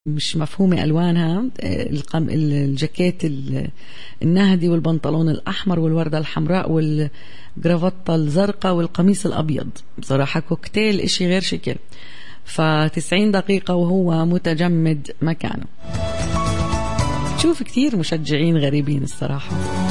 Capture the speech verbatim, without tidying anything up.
مش مفهومة ألوانها، القم... الجاكيت النهدي والبنطلون الأحمر والوردة الحمراء والجرافطة الزرقاء والقميص الأبيض. بصراحة كوكتيل إشي غير شكل. فتسعين دقيقة وهو متجمد مكانه. شوف كتير مشجعين غريبين الصراحة.